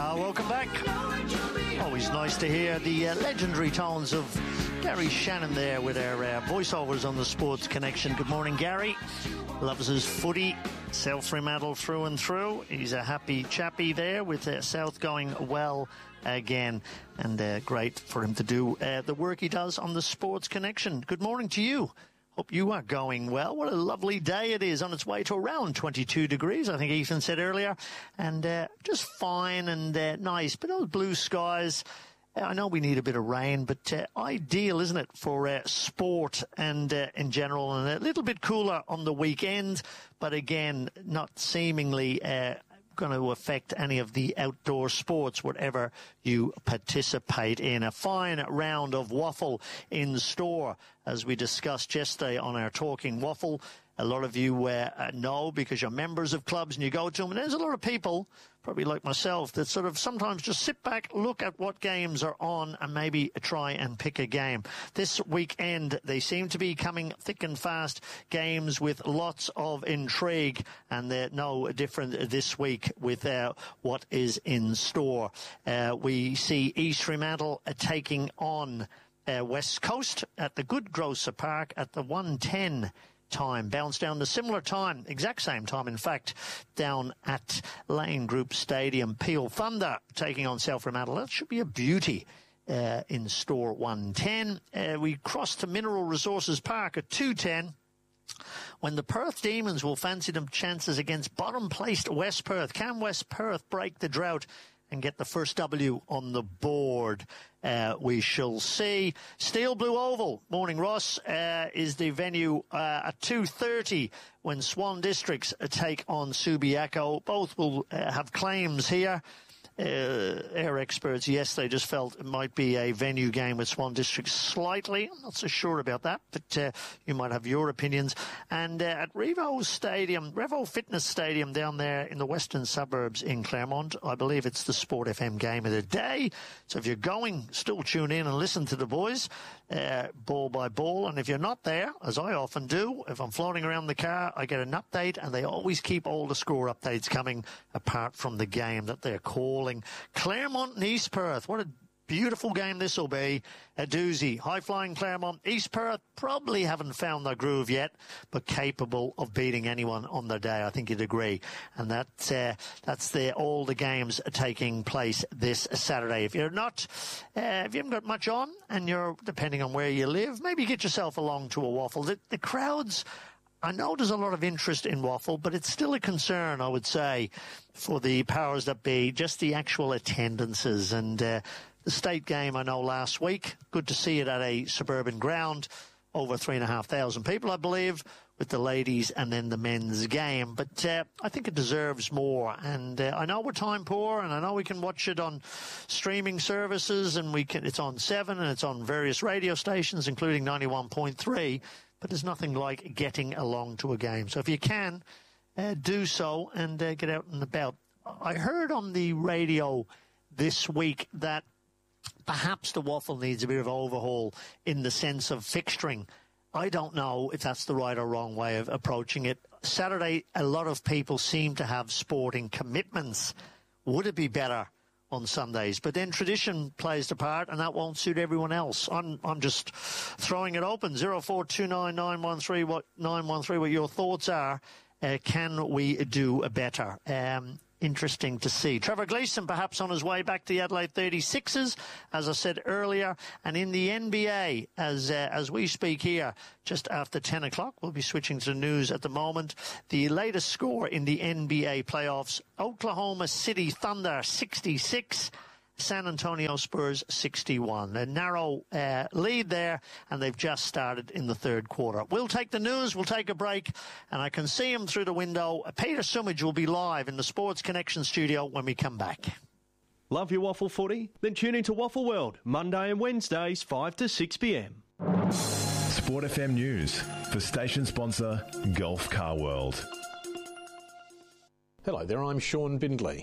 Welcome back. Always nice to hear the legendary tones of Gary Shannon there with our voiceovers on the Sports Connection. Good morning, Gary. Loves his footy. South Fremantle through and through. He's a happy chappy there with South going well again. And great for him to do the work he does on the Sports Connection. Good morning to you. Hope you are going well. What a lovely day it is, on its way to around 22 degrees, I think Ethan said earlier. And just fine and nice. But those blue skies, I know we need a bit of rain, but ideal, isn't it, for sport and in general. And a little bit cooler on the weekend, but again, not seemingly going to affect any of the outdoor sports, whatever you participate in. A fine round of waffle in store, as we discussed yesterday on our Talking Waffle. A lot of you know, because you're members of clubs and you go to them. And there's a lot of people, probably like myself, that sort of sometimes just sit back, look at what games are on and maybe try and pick a game. This weekend, they seem to be coming thick and fast, games with lots of intrigue, and they're no different this week with what is in store. We see East Fremantle taking on West Coast at the Good Grocer Park at the 1:10 time. Bounce down the similar time, exact same time, in fact, down at Lane Group Stadium. Peel Thunder taking on South Fremantle. That should be a beauty in store 1:10. We cross to Mineral Resources Park at 2:10. When the Perth Demons will fancy them chances against bottom-placed West Perth. Can West Perth break the drought and get the first W on the board? We shall see. Steel Blue Oval, Morning Ross, is the venue at 2:30 when Swan Districts take on Subiaco. Both will have claims here. Air experts yesterday just felt it might be a venue game with Swan Districts slightly. I'm not so sure about that, but you might have your opinions. And at Revo Fitness Stadium down there in the western suburbs in Claremont, I believe it's the Sport FM game of the day. So if you're going, still tune in and listen to the boys, ball by ball. And if you're not there, as I often do, if I'm floating around the car, I get an update, and they always keep all the score updates coming apart from the game that they're calling. Claremont and East Perth. What a beautiful game this will be. A doozy. High-flying Claremont. East Perth probably haven't found their groove yet, but capable of beating anyone on their day. I think you'd agree. And that's all the games taking place this Saturday. If you're not, if you haven't got much on, and you're, depending on where you live, maybe get yourself along to a waffle. The crowds, I know there's a lot of interest in waffle, but it's still a concern, I would say, for the powers that be, just the actual attendances. And the state game, I know, last week, good to see it at a suburban ground, over 3,500 people, I believe, with the ladies and then the men's game. But I think it deserves more. And I know we're time poor, and I know we can watch it on streaming services, and it's on 7 and it's on various radio stations, including 91.3. But there's nothing like getting along to a game. So if you can, do so and get out and about. I heard on the radio this week that perhaps the waffle needs a bit of overhaul in the sense of fixturing. I don't know if that's the right or wrong way of approaching it. Saturday, a lot of people seem to have sporting commitments. Would it be better on Sundays? But then tradition plays the part, and that won't suit everyone else. I'm just throwing it open. 0429913913. What your thoughts are. Can we do better? Interesting to see. Trevor Gleeson perhaps on his way back to the Adelaide 36ers, as I said earlier. And in the NBA, as we speak here, just after 10 o'clock, we'll be switching to the news at the moment. The latest score in the NBA playoffs, Oklahoma City Thunder 66, San Antonio Spurs 61. A narrow lead there, and they've just started in the third quarter. We'll take the news, we'll take a break, and I can see him through the window. Peter Sumage will be live in the Sports Connection studio when we come back. Love your waffle footy? Then tune into Waffle World, Monday and Wednesdays, 5 to 6 p.m. Sport FM News for station sponsor Gulf Car World. Hello there, I'm Sean Bindley.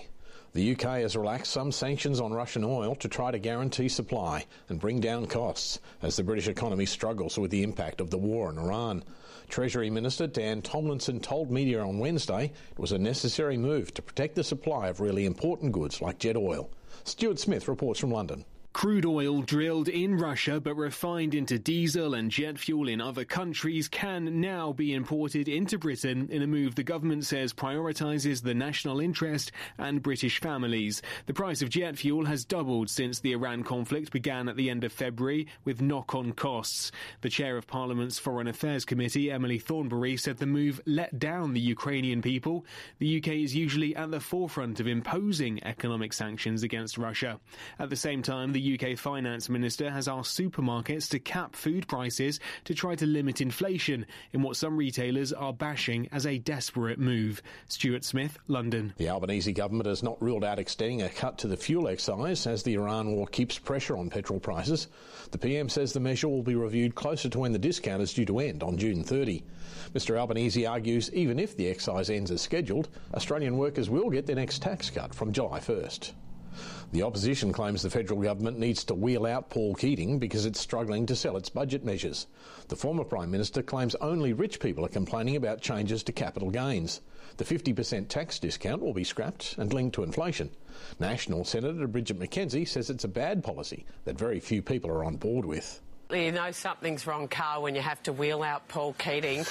The UK has relaxed some sanctions on Russian oil to try to guarantee supply and bring down costs as the British economy struggles with the impact of the war in Iran. Treasury Minister Dan Tomlinson told media on Wednesday it was a necessary move to protect the supply of really important goods like jet oil. Stuart Smith reports from London. Crude oil drilled in Russia but refined into diesel and jet fuel in other countries can now be imported into Britain in a move the government says prioritises the national interest and British families. The price of jet fuel has doubled since the Iran conflict began at the end of February, with knock-on costs. The chair of Parliament's Foreign Affairs Committee, Emily Thornberry, said the move let down the Ukrainian people. The UK is usually at the forefront of imposing economic sanctions against Russia. At the same time, the UK Finance Minister has asked supermarkets to cap food prices to try to limit inflation in what some retailers are bashing as a desperate move. Stuart Smith, London. The Albanese government has not ruled out extending a cut to the fuel excise as the Iran war keeps pressure on petrol prices. The PM says the measure will be reviewed closer to when the discount is due to end on June 30. Mr Albanese argues even if the excise ends as scheduled, Australian workers will get their next tax cut from July 1st. The opposition claims the federal government needs to wheel out Paul Keating because it's struggling to sell its budget measures. The former Prime Minister claims only rich people are complaining about changes to capital gains. The 50% tax discount will be scrapped and linked to inflation. National Senator Bridget McKenzie says it's a bad policy that very few people are on board with. You know something's wrong, Carl, when you have to wheel out Paul Keating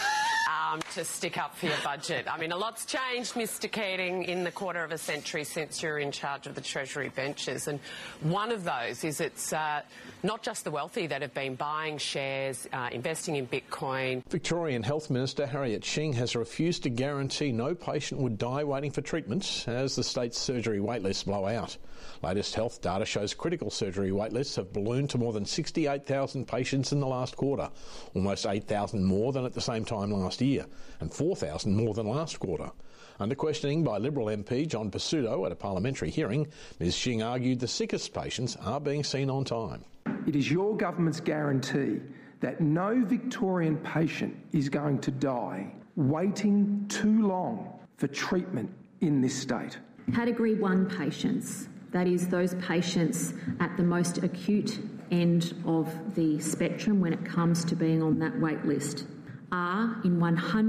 to stick up for your budget. I mean, a lot's changed, Mr Keating, in the quarter of a century since you're in charge of the Treasury benches. And one of those is it's not just the wealthy that have been buying shares, investing in Bitcoin. Victorian Health Minister Harriet Shing has refused to guarantee no patient would die waiting for treatment as the state's surgery waitlists blow out. Latest health data shows critical surgery waitlists have ballooned to more than 68,000 patients in the last quarter, almost 8,000 more than at the same time last year, and 4,000 more than last quarter. Under questioning by Liberal MP John Pesutto at a parliamentary hearing, Ms Shing argued the sickest patients are being seen on time. It is your government's guarantee that no Victorian patient is going to die waiting too long for treatment in this state. Category 1 patients, that is those patients at the most acute end of the spectrum when it comes to being on that wait list, are in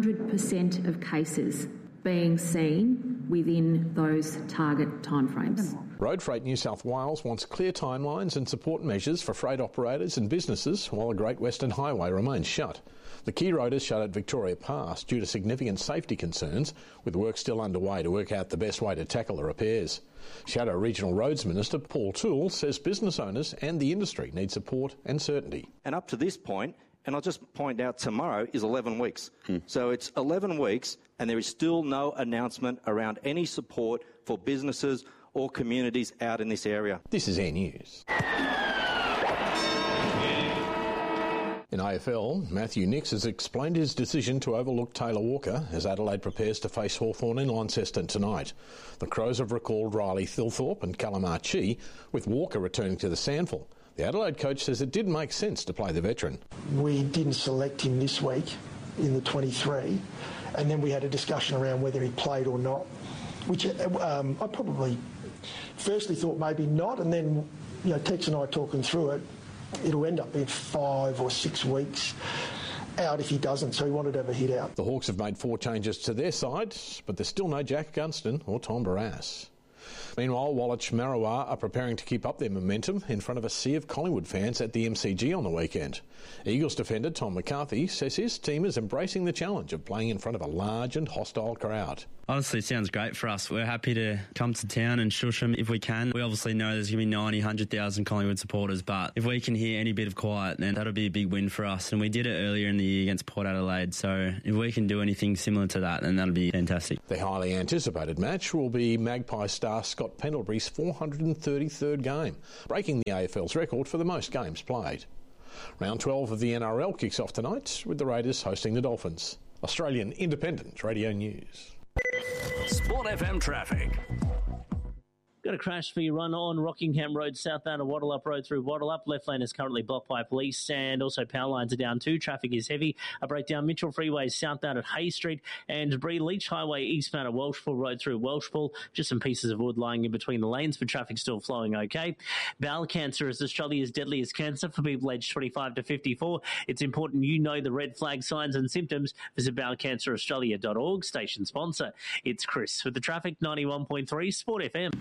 100% of cases being seen within those target timeframes. Road Freight New South Wales wants clear timelines and support measures for freight operators and businesses while the Great Western Highway remains shut. The key road is shut at Victoria Pass due to significant safety concerns, with work still underway to work out the best way to tackle the repairs. Shadow Regional Roads Minister Paul Toole says business owners and the industry need support and certainty. And up to this point, and I'll just point out tomorrow is 11 weeks. So it's 11 weeks and there is still no announcement around any support for businesses or communities out in this area. This is Air News. In AFL, Matthew Nicks has explained his decision to overlook Taylor Walker as Adelaide prepares to face Hawthorn in Launceston tonight. The Crows have recalled Riley Thilthorpe and Callum Archie, with Walker returning to the Sandful. The Adelaide coach says it didn't make sense to play the veteran. We didn't select him this week in the 23, and then we had a discussion around whether he played or not, which I probably firstly thought maybe not, and then Tex and I talking through it, it'll end up being 5 or 6 weeks out if he doesn't, so he wanted to have a hit out. The Hawks have made 4 changes to their side, but there's still no Jack Gunston or Tom Barrass. Meanwhile, Woolwich Marooa are preparing to keep up their momentum in front of a sea of Collingwood fans at the MCG on the weekend. Eagles defender Tom McCarthy says his team is embracing the challenge of playing in front of a large and hostile crowd. Honestly, it sounds great for us. We're happy to come to town and shush them if we can. We obviously know there's going to be 90, 100,000 Collingwood supporters, but if we can hear any bit of quiet, then that'll be a big win for us. And we did it earlier in the year against Port Adelaide, so if we can do anything similar to that, then that'll be fantastic. The highly anticipated match will be Magpie star Scott Pendlebury's 433rd game, breaking the AFL's record for the most games played. Round 12 of the NRL kicks off tonight, with the Raiders hosting the Dolphins. Australian Independent Radio News. Sport FM traffic. Got a crash for your run on Rockingham Road, southbound of Wattleup Road through Wattleup. Left lane is currently blocked by police, and also power lines are down too. Traffic is heavy. A breakdown Mitchell Freeway southbound at Hay Street, and Bree Leach Highway eastbound at Welshpool Road through Welshpool. Just some pieces of wood lying in between the lanes, but traffic still flowing okay. Bowel cancer is Australia's deadliest cancer for people aged 25 to 54. It's important you know the red flag signs and symptoms. Visit bowelcanceraustralia.org. Station sponsor. It's Chris with the traffic, 91.3 Sport FM.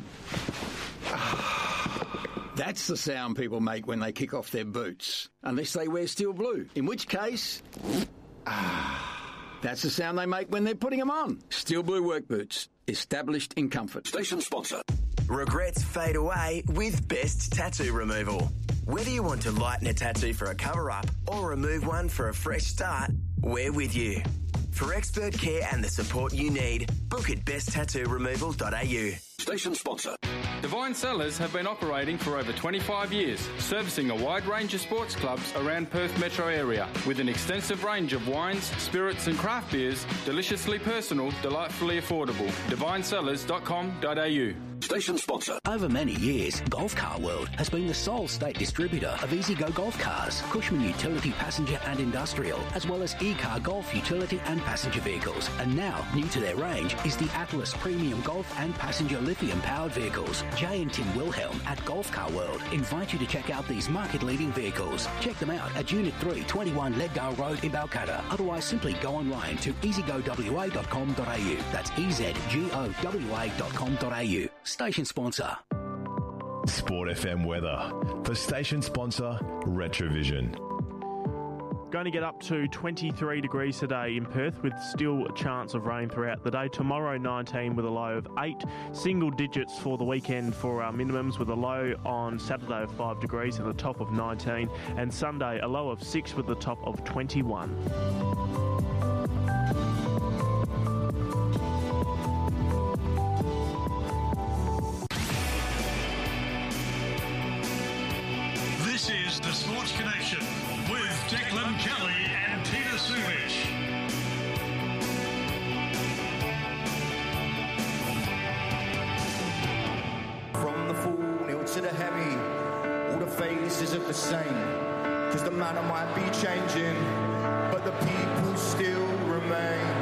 That's the sound people make when they kick off their boots. Unless they wear steel blue. In which case... that's the sound they make when they're putting them on. Steel blue work boots. Established in comfort. Station sponsor. Regrets fade away with Best Tattoo Removal. Whether you want to lighten a tattoo for a cover-up or remove one for a fresh start, we're with you. For expert care and the support you need, book at besttattooremoval.au. Station sponsor. Divine Cellars have been operating for over 25 years, servicing a wide range of sports clubs around Perth metro area with an extensive range of wines, spirits and craft beers, deliciously personal, delightfully affordable. divinecellars.com.au. Station sponsor. Over many years, Golf Car World has been the sole state distributor of EasyGo Golf Cars, Cushman Utility Passenger and Industrial, as well as E-Car Golf Utility and Passenger Vehicles. And now, new to their range is the Atlas Premium Golf and Passenger Lithium-powered vehicles. Jay and Tim Wilhelm at Golf Car World invite you to check out these market-leading vehicles. Check them out at Unit 3, 21 Leadgale Road in Balcatta. Otherwise, simply go online to easygowa.com.au. That's ezgowa.com.au. Station sponsor. Sport FM weather for station sponsor Retrovision. Going to get up to 23 degrees today in Perth with still a chance of rain throughout the day. Tomorrow 19 with a low of 8. Single digits for the weekend for our minimums with a low on Saturday of 5 degrees and a top of 19. And Sunday a low of 6 with a top of 21. This is the Sports Connection with Declan Kelly and Peter Sumich. From the full nil to the heavy, all the faces are the same. Cause the manner might be changing, but the people still remain.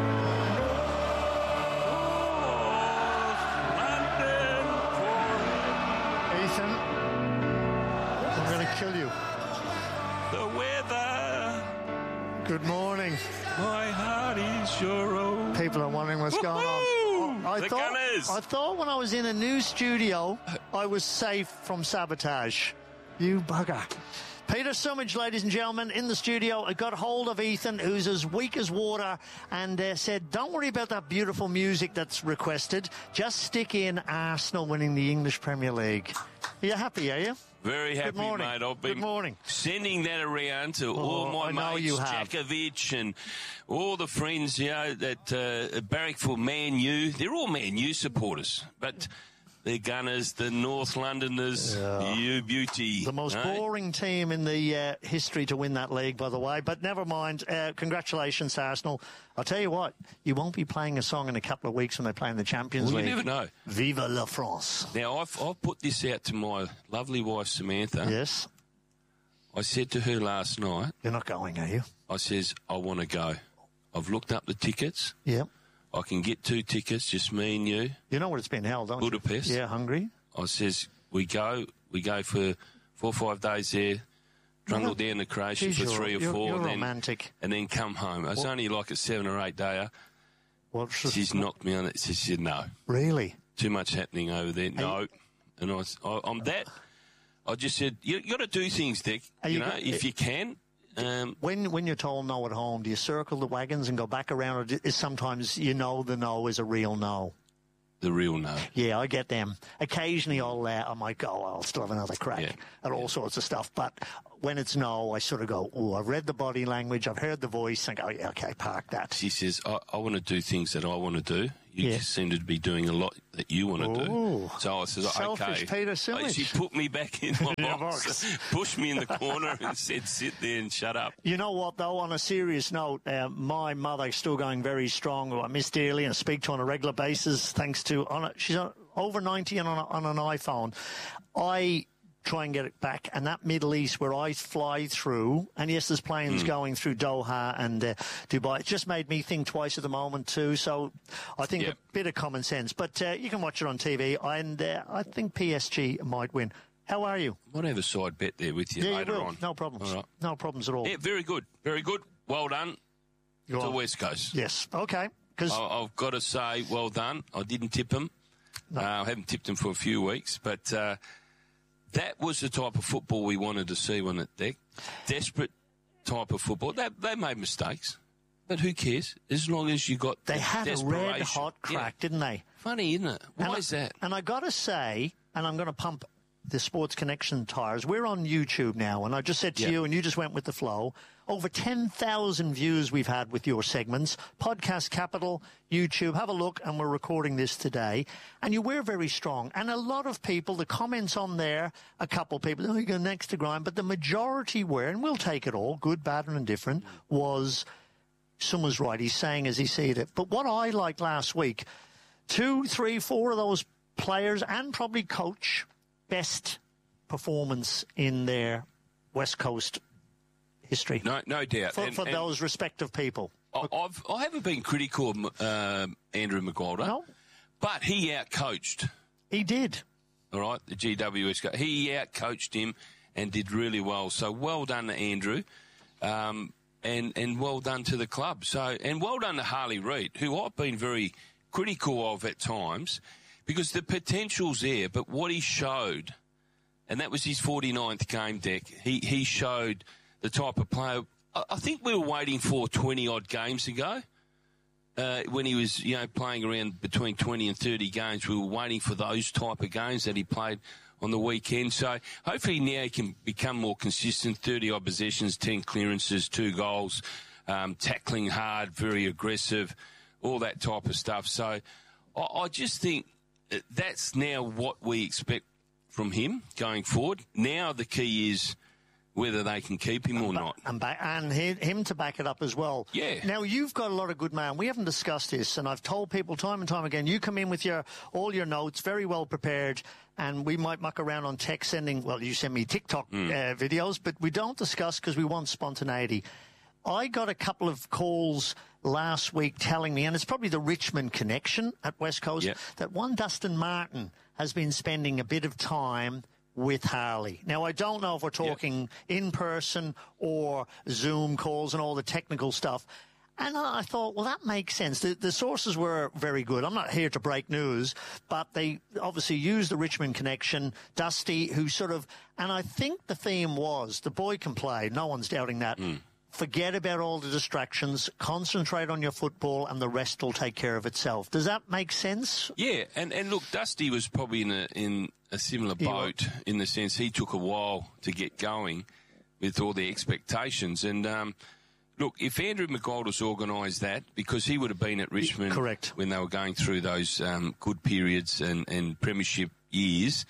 Ethan, I'm going to kill you. The weather. Good morning. My heart is your own. People are wondering what's going on. I thought when I was in a new studio, I was safe from sabotage. You bugger. Peter Sumich, ladies and gentlemen, in the studio. I got hold of Ethan, who's as weak as water, and said, don't worry about that beautiful music that's requested. Just stick in Arsenal winning the English Premier League. Are you happy, are you? Very happy, mate. I've been sending that around to all my mates, Jakovic and all the friends, that Barrackville Man U. They're all Man U supporters, but the Gunners, the North Londoners, you beauty. The most boring team in the history to win that league, by the way. But never mind. Congratulations, Arsenal. I'll tell you what, you won't be playing a song in a couple of weeks when they play in the Champions League. You never know. Vive la France. Now, I've put this out to my lovely wife, Samantha. Yes. I said to her last night... You're not going, are you? I says, I want to go. I've looked up the tickets. Yep. I can get 2 tickets, just me and you. You know where it's been held, don't Budapest. you? Yeah, Hungary. I says, we go for 4 or 5 days there, trundle down to Croatia for 3 or 4. You're romantic. And then come home. It's only like a 7 or 8 dayer. She's knocked me on it. She said, no. Really? Too much happening over there. No. And I'm that. I just said, you got to do things, Dick, if you can. When you're told no at home, do you circle the wagons and go back around, or is sometimes the no is a real no? The real no. Yeah, I get them. Occasionally I might go, I'll still have another crack at all sorts of stuff. But when it's no, I sort of go, I've read the body language, I've heard the voice, and go, yeah, okay, park that. She says, I want to do things that I want to do. You just seem to be doing a lot that you want to do. So I said, selfish okay. Peter Sumich. She put me back in my box, pushed me in the corner and said, sit there and shut up. You know what, though, on a serious note, my mother's still going very strong, who I miss dearly and speak to on a regular basis, thanks to, she's over 90 on an iPhone, I try and get it back. And that Middle East where I fly through, and yes, there's planes going through Doha and Dubai. It just made me think twice at the moment too. So I think a bit of common sense. But you can watch it on TV, and I think PSG might win. How are you? Might have a side bet there with you later on. No problems. All right. No problems at all. Yeah, very good. Very good. Well done to West Coast. Yes. Okay. I've got to say, well done. I didn't tip him. No. I haven't tipped him for a few weeks, but that was the type of football we wanted to see, wasn't it, Dick? Desperate type of football. They made mistakes, but who cares? As long as you got They had a red-hot crack, didn't they? Funny, isn't it? Why is that? And I got to say, and I'm going to pump the Sports Connection tires. We're on YouTube now, and I just said to you, and you just went with the flow, over 10,000 views we've had with your segments. Podcast Capital, YouTube, have a look, and we're recording this today. And you were very strong. And a lot of people, the comments on there, a couple of people, you go next to Grime, but the majority were, and we'll take it all, good, bad, and indifferent, was someone's right. He's saying as he sees it. But what I liked last week, 2, 3, 4 of those players and probably coach, best performance in their West Coast history. No doubt. For those respective people. I haven't been critical of Andrew McGualter. No. But he outcoached. He did. All right, the GWS guy. He outcoached him and did really well. So well done to Andrew. And well done to the club. And well done to Harley Reid, who I've been very critical of at times, because the potential's there, but what he showed, and that was his 49th game, Deck, he showed the type of player. I think we were waiting for 20-odd games ago. When he was, playing around between 20 and 30 games, we were waiting for those type of games that he played on the weekend. So hopefully now he can become more consistent, 30-odd possessions, 10 clearances, 2 goals, tackling hard, very aggressive, all that type of stuff. So I just think that's now what we expect from him going forward. Now the key is whether they can keep him or not. And him to back it up as well. Yeah. Now, you've got a lot of good man. We haven't discussed this, and I've told people time and time again, you come in with all your notes, very well prepared, and we might muck around on text sending, you send me TikTok videos, but we don't discuss because we want spontaneity. I got a couple of calls last week telling me, and it's probably the Richmond connection at West Coast, that one Dustin Martin has been spending a bit of time with Harley. Now, I don't know if we're talking in person or Zoom calls and all the technical stuff. And I thought, that makes sense. The sources were very good. I'm not here to break news, but they obviously used the Richmond connection. Dusty, who and I think the theme was, the boy can play. No one's doubting that. Forget about all the distractions, concentrate on your football, and the rest will take care of itself. Does that make sense? Yeah, and look, Dusty was probably in a similar boat in the sense he took a while to get going with all the expectations. And look, if Andrew McGualter's organised that, because he would have been at Richmond when they were going through those good periods and premiership years,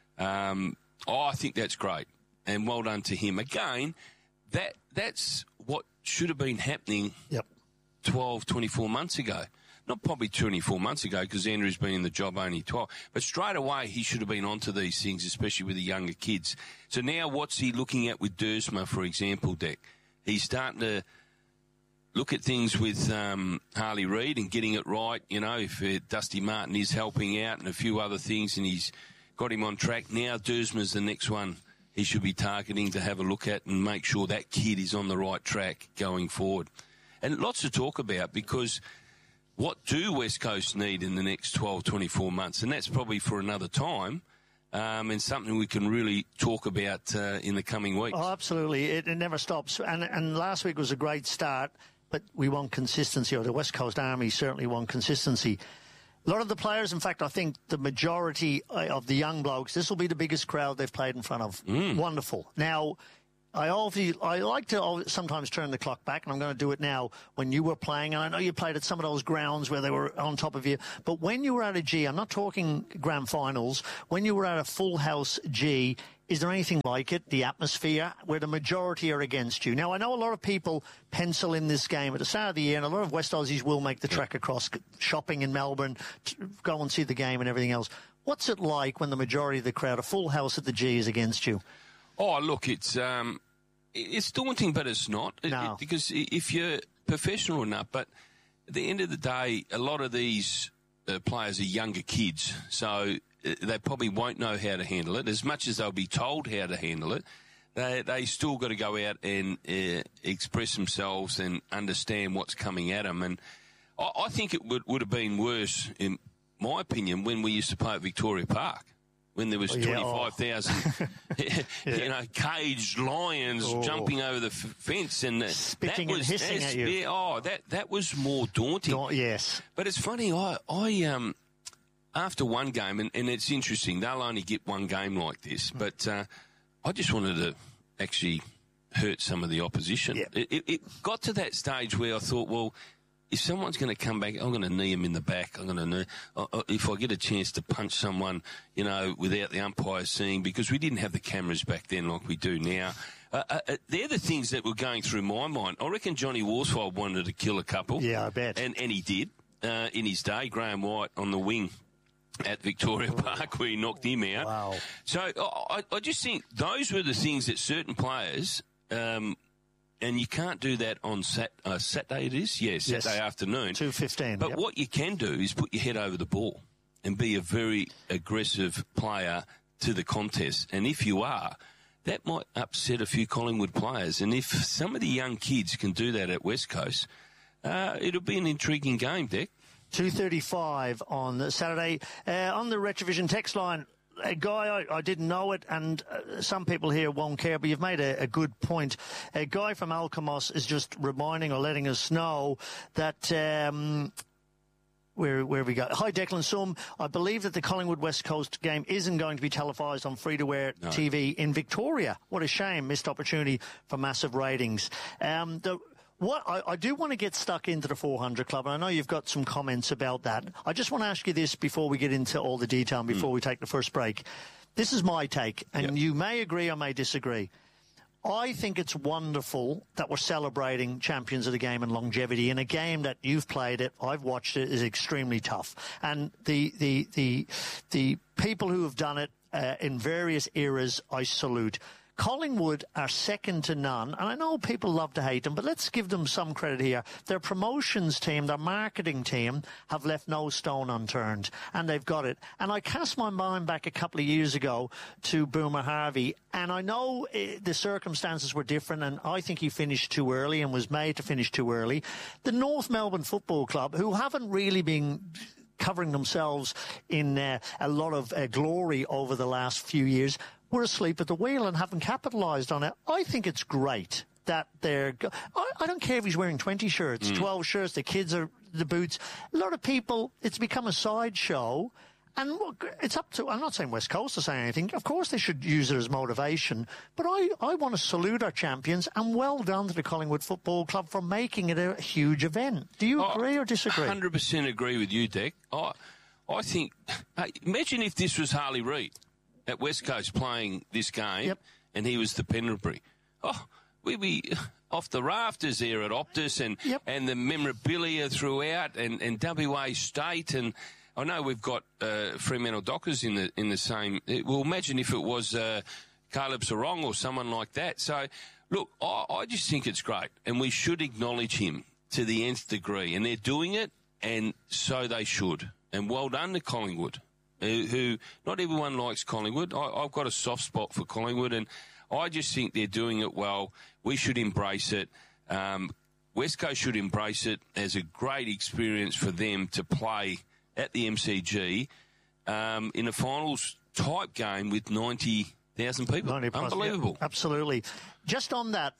I think that's great. And well done to him. Again, that's what should have been happening 12, 24 months ago. Not probably 24 months ago, because Andrew's been in the job only 12. But straight away, he should have been onto these things, especially with the younger kids. So now what's he looking at with Dersma, for example, Deck? He's starting to look at things with Harley Reid and getting it right. If Dusty Martin is helping out and a few other things, and he's got him on track. Now Dersma's the next one he should be targeting to have a look at and make sure that kid is on the right track going forward. And lots to talk about, because what do West Coast need in the next 12, 24 months? And that's probably for another time, and something we can really talk about in the coming weeks. Oh, absolutely. It never stops. And last week was a great start, but we want consistency, or the West Coast Army certainly want consistency. A lot of the players, in fact, I think the majority of the young blokes, this will be the biggest crowd they've played in front of. Wonderful. Now, I like to sometimes turn the clock back, and I'm going to do it now. When you were playing, and I know you played at some of those grounds where they were on top of you, but when you were at a G, I'm not talking grand finals, when you were at a full house G, is there anything like it, the atmosphere, where the majority are against you? Now, I know a lot of people pencil in this game at the start of the year, and a lot of West Aussies will make the trek across, shopping in Melbourne, go and see the game and everything else. What's it like when the majority of the crowd, a full house at the G, is against you? Oh, look, it's daunting, but it's not. No. Because if you're professional enough, but at the end of the day, a lot of these players are younger kids, so they probably won't know how to handle it. As much as they'll be told how to handle it, they still got to go out and express themselves and understand what's coming at them. And I think it would have been worse, in my opinion, when we used to play at Victoria Park, when there was 25,000, caged lions jumping over the fence, and spitting and hissing at you. Yeah, that was more daunting. Yes, but it's funny. I after one game, and it's interesting. They'll only get one game like this, but I just wanted to actually hurt some of the opposition. Yep. It got to that stage where I thought, well, if someone's going to come back, I'm going to knee him in the back. I'm going to knee. If I get a chance to punch someone, without the umpire seeing, because we didn't have the cameras back then like we do now. They're the things that were going through my mind. I reckon Johnny Worsfold wanted to kill a couple. Yeah, I bet. And he did in his day. Graham White on the wing at Victoria Park where he knocked him out. Wow. So I just think those were the things that certain players, and you can't do that on Saturday it is? Yeah, Saturday afternoon. 2:15. But what you can do is put your head over the ball and be a very aggressive player to the contest. And if you are, that might upset a few Collingwood players. And if some of the young kids can do that at West Coast, it'll be an intriguing game, Dick. 2:35 on Saturday. On the Retrovision text line, a guy, I didn't know it, and some people here won't care, but you've made a good point. A guy from Alkimos is just reminding or letting us know that... Where we go? Hi, Declan Sum. I believe that the Collingwood West Coast game isn't going to be televised on free-to-air TV in Victoria. What a shame. Missed opportunity for massive ratings. I do want to get stuck into the 400 Club, and I know you've got some comments about that. I just want to ask you this before we get into all the detail and before we take the first break. This is my take, and you may agree or may disagree. I think it's wonderful that we're celebrating champions of the game and longevity in a game that you've played it, I've watched it, is extremely tough. And the people who have done it in various eras, I salute. Collingwood are second to none, and I know people love to hate them, but let's give them some credit here. Their promotions team, their marketing team, have left no stone unturned, and they've got it. And I cast my mind back a couple of years ago to Boomer Harvey, and I know the circumstances were different, and I think he finished too early and was made to finish too early. The North Melbourne Football Club, who haven't really been covering themselves in a lot of glory over the last few years, were asleep at the wheel and haven't capitalised on it. I think it's great that they're... I don't care if he's wearing 20 shirts, 12 shirts, the kids are the boots. A lot of people, it's become a sideshow. And look, it's up to... I'm not saying West Coast are saying anything. Of course they should use it as motivation. But I want to salute our champions, and well done to the Collingwood Football Club for making it a huge event. Do you agree or disagree? 100% agree with you, Dick. I think... imagine if this was Harley Reid at West Coast playing this game, and he was the Pendlebury. Oh, we'd be off the rafters there at Optus, and the memorabilia throughout, and WA State, and I know we've got Fremantle Dockers in the same. Well, imagine if it was Caleb Sarong or someone like that. So, look, I just think it's great, and we should acknowledge him to the nth degree, and they're doing it, and so they should. And well done to Collingwood. Who not everyone likes Collingwood. I've got a soft spot for Collingwood, and I just think they're doing it well. We should embrace it. West Coast should embrace it as a great experience for them to play at the MCG in a finals type game with 90,000 people. 90 plus, unbelievable. Yeah, absolutely. Just on that,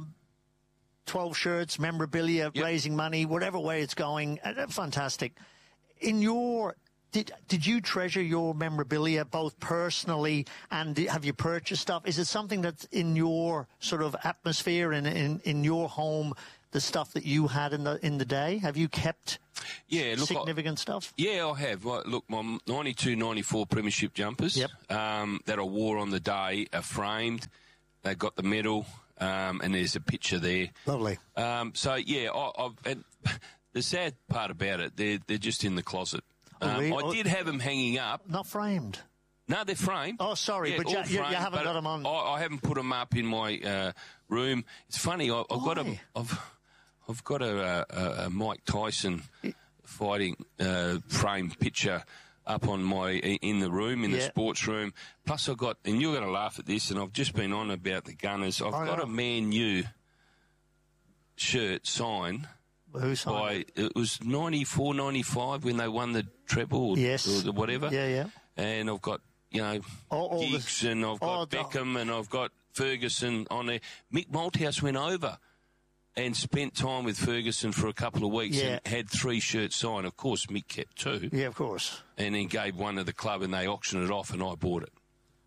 12 shirts, memorabilia, raising money, whatever way it's going, fantastic. In your... Did you treasure your memorabilia both personally and have you purchased stuff? Is it something that's in your sort of atmosphere in your home, the stuff that you had in the day? Have you kept significant stuff? Yeah, I have. Look, my 92-94 premiership jumpers that I wore on the day are framed. They got the medal, and there's a picture there. Lovely. So, yeah, and the sad part about it, they're just in the closet. I did have them hanging up. Not framed. No, they're framed. Oh, sorry, but you haven't got them on. I haven't put them up in my room. It's funny. I've got a Mike Tyson fighting framed picture up on in the room, in the sports room. Plus, I've got, and you're going to laugh at this, and I've just been on about the Gunners. I've got a Man U shirt signed. Who signed it? It was 94, 95 when they won the treble or whatever. Yeah. And I've got, Giggs, and I've got Beckham, and I've got Ferguson on there. Mick Malthouse went over and spent time with Ferguson for a couple of weeks and had 3 shirts signed. Of course, Mick kept 2. Yeah, of course. And then gave one to the club, and they auctioned it off, and I bought it.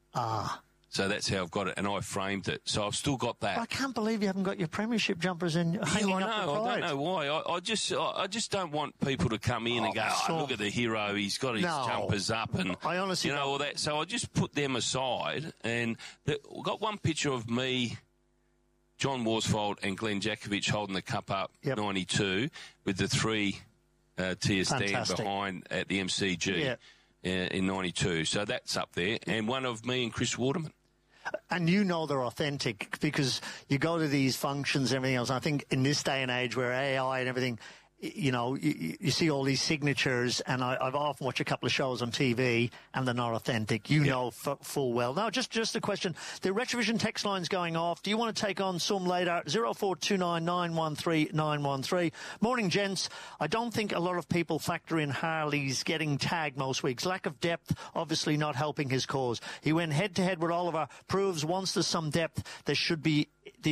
So that's how I've got it, and I framed it. So I've still got that. I can't believe you haven't got your premiership jumpers hanging up the pride. I don't know why. I just don't want people to come in and go, look at the hero, he's got his jumpers up, and I honestly all that. So I just put them aside, and I've got one picture of me, John Worsfold and Glenn Jakovich holding the cup up, 92, with the 3-tier stand behind at the MCG in 92. So that's up there, and one of me and Chris Waterman. And they're authentic because you go to these functions and everything else. And I think in this day and age where AI and everything, you see all these signatures, and I've often watched a couple of shows on TV, and they're not authentic. Know full well. Now, just a question. The Retrovision text line's going off. Do you want to take on some later? 0429 913 913. Morning, gents. I don't think a lot of people factor in Harley's getting tagged most weeks. Lack of depth, obviously not helping his cause. He went head-to-head with Oliver. Proves once there's some depth, there should be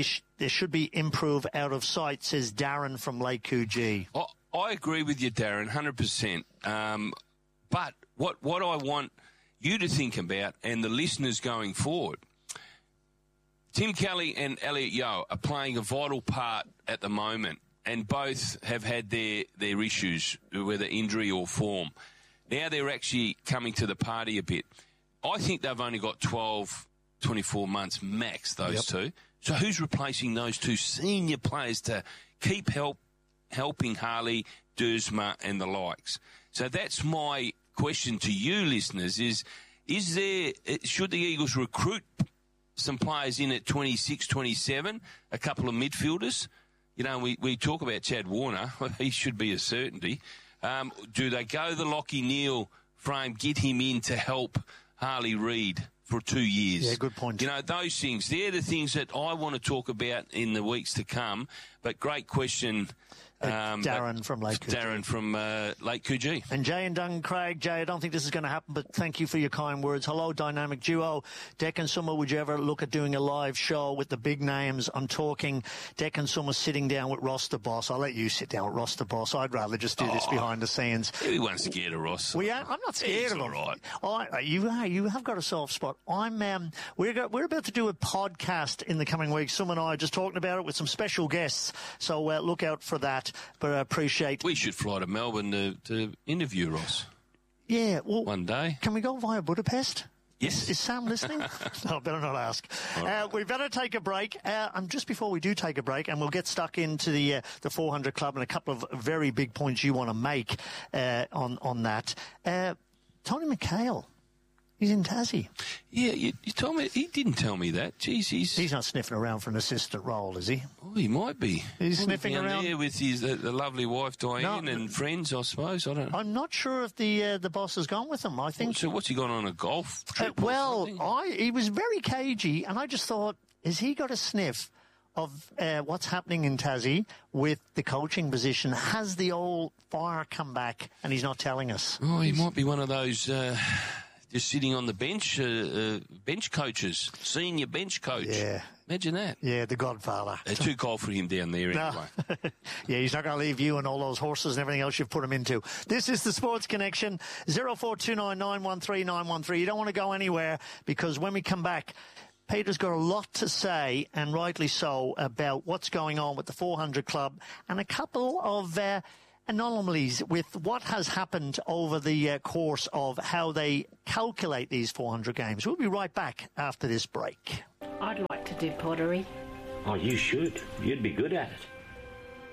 improve out of sight, says Darren from Lake Coogee. I agree with you, Darren, 100%. But what I want you to think about, and the listeners going forward, Tim Kelly and Elliot Yeo are playing a vital part at the moment, and both have had their issues, whether injury or form. Now they're actually coming to the party a bit. I think they've only got 12, 24 months max, those two. So who's replacing those 2 senior players to keep helping Harley, Duursma and the likes? So that's my question to you listeners should the Eagles recruit some players in at 26, 27, a couple of midfielders? We talk about Chad Warner. He should be a certainty. Do they go the Lockie Neal frame, get him in to help Harley Reid for 2 years? Yeah, good point. Those things, they're the things that I want to talk about in the weeks to come. But great question. Darren from Lake Coogee. Darren from Lake Coogee. And Jay and Duncan Craig. Jay, I don't think this is going to happen, but thank you for your kind words. Hello, Dynamic Duo. Deck and Summer, would you ever look at doing a live show with the big names? I'm talking Deck and Summer sitting down with Ross the Boss. I'll let you sit down with Ross the Boss. I'd rather just do this behind the scenes. Everyone's scared of Ross. I'm not scared of him. All right. You have got a soft spot. We're about to do a podcast in the coming weeks. Summer and I are just talking about it with some special guests. So look out for that. But I appreciate... We should fly to Melbourne to interview Ross. Yeah, well... One day. Can we go via Budapest? Yes. Is Sam listening? No, better not ask. We better take a break. Just before we do take a break, and we'll get stuck into the 400 Club and a couple of very big points you want to make on that. Tony McHale. He's in Tassie. Yeah, you told me. He didn't tell me that. Jeez, he's not sniffing around for an assistant role, is he? Oh, he might be. He's sniffing around there with his the lovely wife Diane and friends, I suppose. I don't know. I'm not sure if the boss has gone with him. I think. So what's he gone on, a golf trip? He was very cagey, and I just thought, has he got a sniff of what's happening in Tassie with the coaching position? Has the old fire come back, and he's not telling us? Oh, he might be one of those. Just sitting on the bench, bench coaches, senior bench coach. Yeah. Imagine that. Yeah, the Godfather. Too cold for him down there anyway. Yeah, he's not going to leave you and all those horses and everything else you've put him into. This is the Sports Connection, 0429 913 913. You don't want to go anywhere, because when we come back, Peter's got a lot to say, and rightly so, about what's going on with the 400 Club and a couple of anomalies with what has happened over the course of how they calculate these 400 games. We'll be right back after this break. I'd like to do pottery. Oh, you should. You'd be good at it.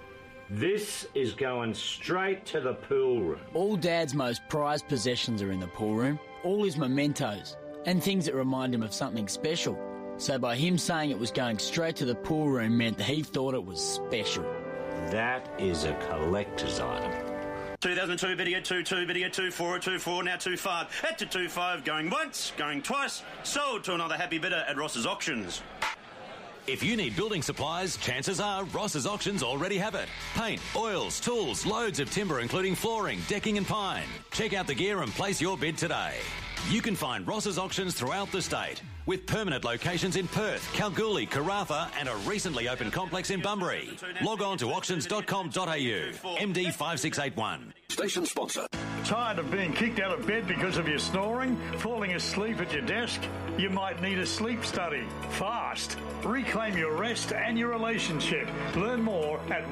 This is going straight to the pool room. All Dad's most prized possessions are in the pool room. All his mementos and things that remind him of something special. So by him saying it was going straight to the pool room meant that he thought it was special. That is a collector's item. 2002 bidder at 22, bidder at 24, 24, now 25. At to 25, going once, going twice. Sold to another happy bidder at Ross's Auctions. If you need building supplies, chances are Ross's Auctions already have it. Paint, oils, tools, loads of timber including flooring, decking and pine. Check out the gear and place your bid today. You can find Ross's Auctions throughout the state, with permanent locations in Perth, Kalgoorlie, Karratha and a recently opened complex in Bunbury. Log on to auctions.com.au. MD 5681. Station sponsor. Tired of being kicked out of bed because of your snoring? Falling asleep at your desk? You might need a sleep study. Fast. Reclaim your rest and your relationship. Learn more at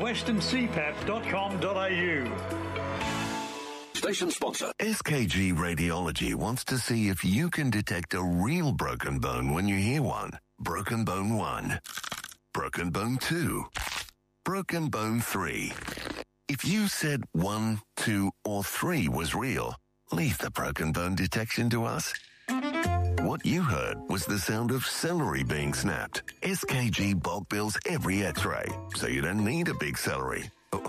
westerncpap.com.au. Station sponsor. SKG Radiology wants to see if you can detect a real broken bone when you hear one. Broken bone 1. Broken bone 2. Broken bone 3. If you said 1, 2, or 3 was real, leave the broken bone detection to us. What you heard was the sound of celery being snapped. SKG bulk bills every x-ray, so you don't need a big salary.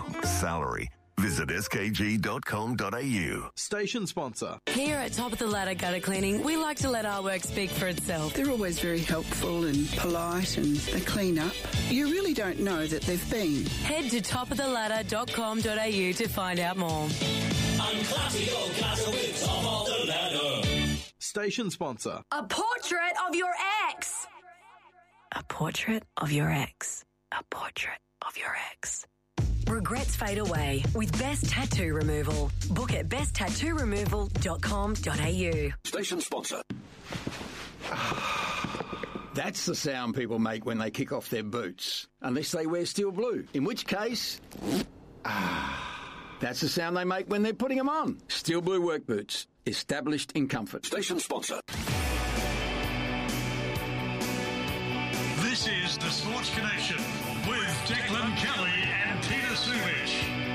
Visit skg.com.au. Station sponsor. Here at Top of the Ladder Gutter Cleaning, we like to let our work speak for itself. They're always very helpful and polite and they clean up. You really don't know that they've been. Head to topoftheladder.com.au to find out more. Unclassy or classy with Top of the Ladder. Station sponsor. A portrait of your ex. A portrait of your ex. A portrait of your ex. Regrets fade away with Best Tattoo Removal. Book at besttattooremoval.com.au. Station sponsor. That's the sound people make when they kick off their boots. Unless they wear steel blue. In which case... that's the sound they make when they're putting them on. Steel blue work boots. Established in comfort. Station sponsor. This is the Sports Connection with Declan Kelly and Tina Sumich.